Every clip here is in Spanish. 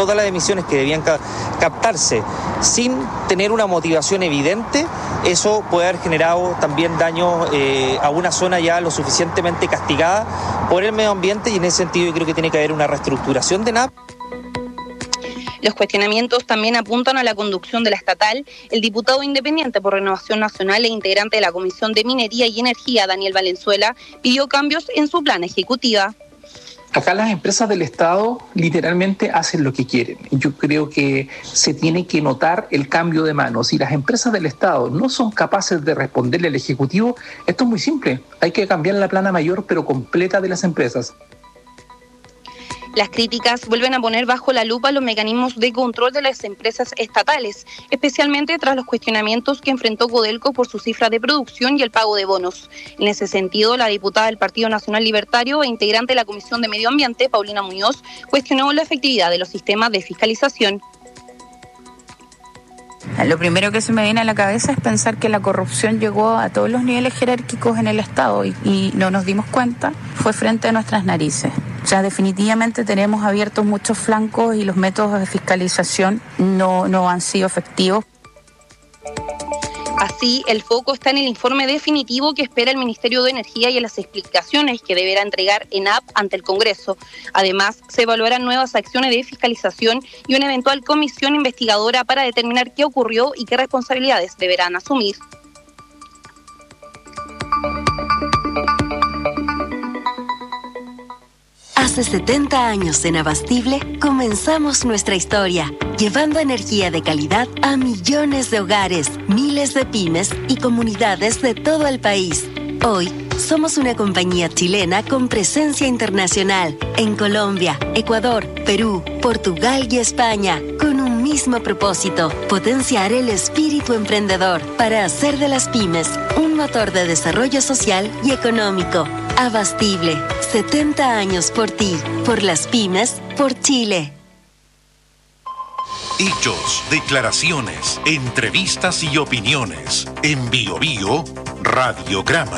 todas las emisiones que debían captarse sin tener una motivación evidente, eso puede haber generado también daño a una zona ya lo suficientemente castigada por el medio ambiente, y en ese sentido yo creo que tiene que haber una reestructuración de NAP. Los cuestionamientos también apuntan a la conducción de la estatal. El diputado independiente por Renovación Nacional e integrante de la Comisión de Minería y Energía, Daniel Valenzuela, pidió cambios en su plan ejecutiva. Acá las empresas del Estado literalmente hacen lo que quieren. Yo creo que se tiene que notar el cambio de manos. Si las empresas del Estado no son capaces de responderle al Ejecutivo, esto es muy simple. Hay que cambiar la plana mayor pero completa de las empresas. Las críticas vuelven a poner bajo la lupa los mecanismos de control de las empresas estatales, especialmente tras los cuestionamientos que enfrentó Codelco por su cifra de producción y el pago de bonos. En ese sentido, la diputada del Partido Nacional Libertario e integrante de la Comisión de Medio Ambiente, Paulina Muñoz, cuestionó la efectividad de los sistemas de fiscalización. Lo primero que se me viene a la cabeza es pensar que la corrupción llegó a todos los niveles jerárquicos en el Estado y no nos dimos cuenta, fue frente a nuestras narices. O sea, definitivamente tenemos abiertos muchos flancos y los métodos de fiscalización no han sido efectivos. Así, el foco está en el informe definitivo que espera el Ministerio de Energía y en las explicaciones que deberá entregar ENAP ante el Congreso. Además, se evaluarán nuevas acciones de fiscalización y una eventual comisión investigadora para determinar qué ocurrió y qué responsabilidades deberán asumir. Hace 70 años en Abastible comenzamos nuestra historia, llevando energía de calidad a millones de hogares, miles de pymes y comunidades de todo el país. Hoy somos una compañía chilena con presencia internacional en Colombia, Ecuador, Perú, Portugal y España, con un mismo propósito: potenciar el espíritu emprendedor para hacer de las pymes un motor de desarrollo social y económico. Abastible, 70 años por ti, por las pymes, por Chile. Hechos, declaraciones, entrevistas y opiniones. En Bio Bio, Radiograma.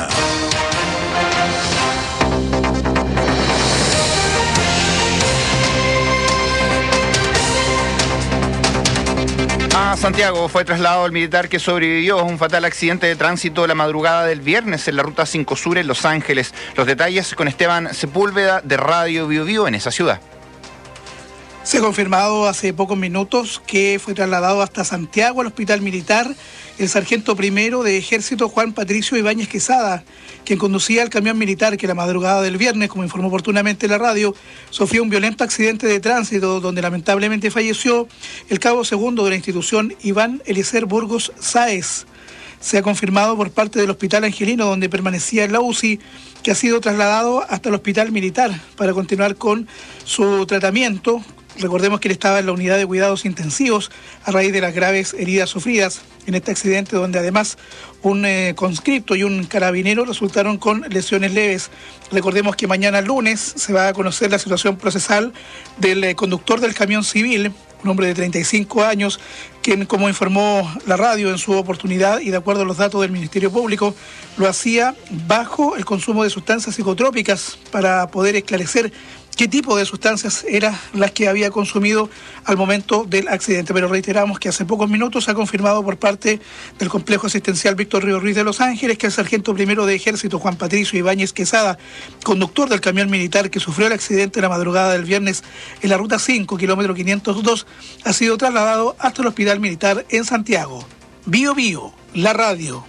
A Santiago fue trasladado el militar que sobrevivió a un fatal accidente de tránsito la madrugada del viernes en la ruta 5 Sur en Los Ángeles. Los detalles con Esteban Sepúlveda de Radio Bio Bio en esa ciudad. Se ha confirmado hace pocos minutos que fue trasladado hasta Santiago al Hospital Militar el sargento primero de Ejército Juan Patricio Ibáñez Quesada, quien conducía el camión militar que la madrugada del viernes, como informó oportunamente la radio, sufrió un violento accidente de tránsito donde lamentablemente falleció el cabo segundo de la institución Iván Eliezer Burgos Sáez. Se ha confirmado por parte del Hospital Angelino, donde permanecía en la UCI, que ha sido trasladado hasta el Hospital Militar para continuar con su tratamiento. Recordemos que él estaba en la unidad de cuidados intensivos a raíz de las graves heridas sufridas en este accidente, donde además un conscripto y un carabinero resultaron con lesiones leves. Recordemos que mañana lunes se va a conocer la situación procesal del conductor del camión civil, un hombre de 35 años, quien, como informó la radio en su oportunidad y de acuerdo a los datos del Ministerio Público, lo hacía bajo el consumo de sustancias psicotrópicas para poder esclarecer qué tipo de sustancias eran las que había consumido al momento del accidente. Pero reiteramos que hace pocos minutos se ha confirmado por parte del Complejo Asistencial Víctor Río Ruiz de Los Ángeles que el sargento primero de Ejército Juan Patricio Ibáñez Quesada, conductor del camión militar que sufrió el accidente la madrugada del viernes en la ruta 5, kilómetro 502, ha sido trasladado hasta el Hospital Militar en Santiago. Bio Bio, la radio.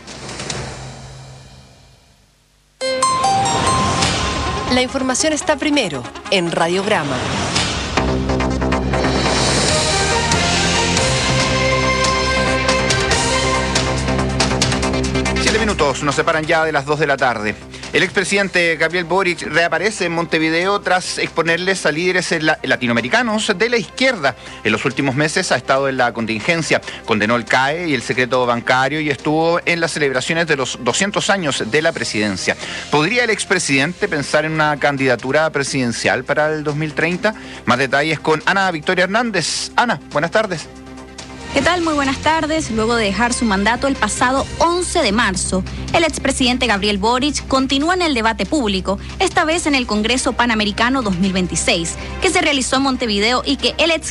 La información está primero en Radiograma. 7 minutos nos separan ya de las 2 de la tarde. El expresidente Gabriel Boric reaparece en Montevideo tras exponerles a líderes latinoamericanos de la izquierda. En los últimos meses ha estado en la contingencia, condenó el CAE y el secreto bancario y estuvo en las celebraciones de los 200 años de la presidencia. ¿Podría el expresidente pensar en una candidatura presidencial para el 2030? Más detalles con Ana Victoria Hernández. Ana, buenas tardes. ¿Qué tal? Muy buenas tardes. Luego de dejar su mandato el pasado 11 de marzo, el expresidente Gabriel Boric continúa en el debate público, esta vez en el Congreso Panamericano 2026, que se realizó en Montevideo y que el ex